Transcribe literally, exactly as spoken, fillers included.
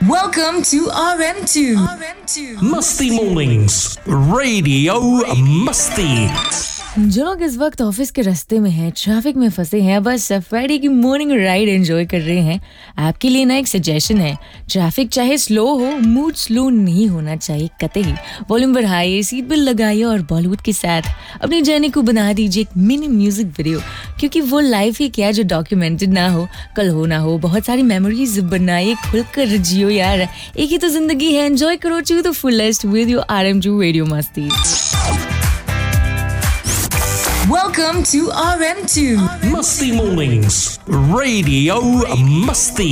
Welcome to R M two. R M two. Musty Mornings, Radio Musty. जो लोग इस वक्त ऑफिस के रास्ते में हैं, ट्रैफिक में फंसे हैं, बस फ्राइडे की मॉर्निंग राइड एंजॉय कर रहे हैं, आपके लिए ना एक सजेशन है। ट्रैफिक चाहे स्लो हो, मूड स्लो नहीं होना चाहिए कतई। वॉल्यूम बढ़ाइए, सीट बेल्ट लगाइए और बॉलीवुड के साथ अपनी जर्नी को बना दीजिए एक मिनी म्यूजिक वीडियो, क्योंकि वो लाइफ ही क्या जो डॉक्यूमेंटेड ना हो, कल हो ना हो, बहुत सारी मेमोरीज बनाइए, खुलकर जियो यार। एक ही तो जिंदगी है, एंजॉय करो to the fullest with your R M to radio मस्ती। Welcome to R M two. Musty Mornings, Radio Musty.